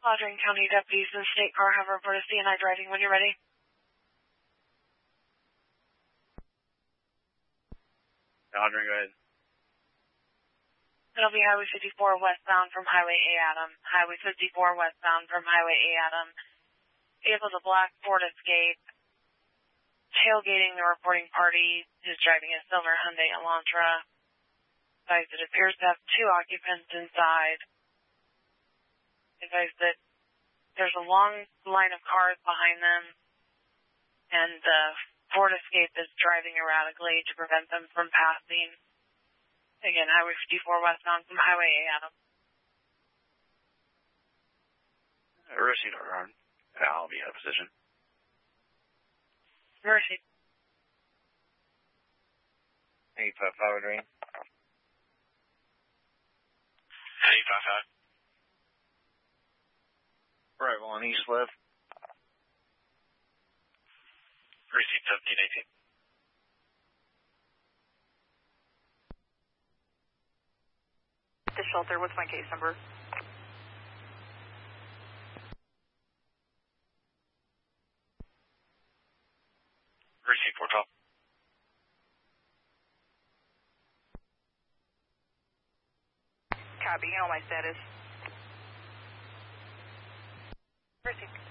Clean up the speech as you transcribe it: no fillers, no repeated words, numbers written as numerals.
Audrain County deputies and state car have reported CNI driving when you're ready. Audrain, go ahead. It'll be Highway 54 westbound from Highway A Adam. Highway 54 westbound from Highway A Adam. Vehicle to black Ford Escape. Tailgating the reporting party who's driving a silver Hyundai Elantra. It appears to have 2 occupants inside. Advise that there's a long line of cars behind them, and the Ford Escape is driving erratically to prevent them from passing. Again, Highway 54 westbound from Highway A Adam. Receive our I'll be out of position. Mercy. 855 Audrain. 855. Right, on east left. Receive 1718. The shelter, what's my case number? Receive 412. Copy, you know my status. Receive.